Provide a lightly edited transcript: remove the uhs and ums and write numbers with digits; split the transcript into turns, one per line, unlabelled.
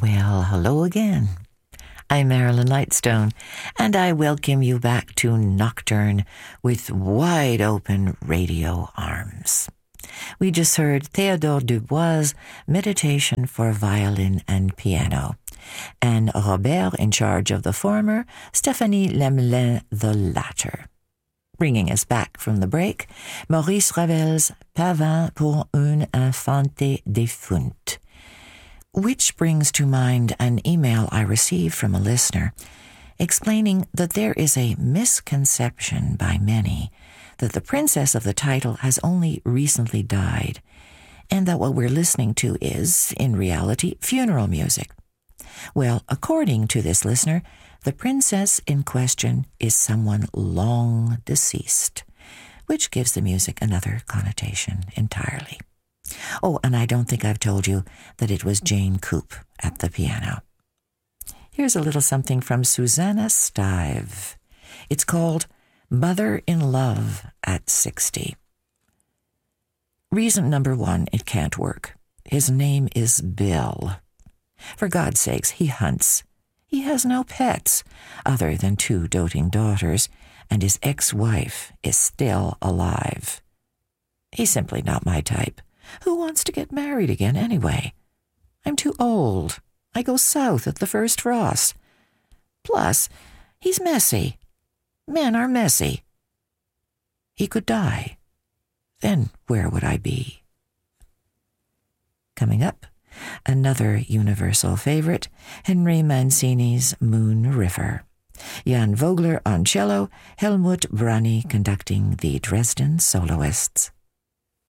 Well, hello again. I'm Marilyn Lightstone, and I welcome you back to Nocturne with wide open radio arms. We just heard Théodore Dubois' Meditation for Violin and Piano, and Robert in charge of the former, Stéphanie Lemelin the latter. Bringing us back from the break, Maurice Ravel's Pavin pour une infante défunte, which brings to mind an email I received from a listener explaining that there is a misconception by many that the princess of the title has only recently died, and that what we're listening to is, in reality, funeral music. Well, according to this listener, the princess in question is someone long deceased, which gives the music another connotation entirely. Oh, and I don't think I've told you that it was Jane Coop at the piano. Here's a little something from Susanna Stive. It's called Mother in Love at 60. Reason number one, it can't work. His name is Bill. For God's sakes, he hunts. He has no pets, other than 2 doting daughters, and his ex-wife is still alive. He's simply not my type. Who wants to get married again anyway? I'm too old. I go south at the first frost. Plus, he's messy. Men are messy. He could die. Then where would I be? Coming up, another universal favorite, Henry Mancini's Moon River. Jan Vogler on cello, Helmut Brani conducting the Dresden Soloists.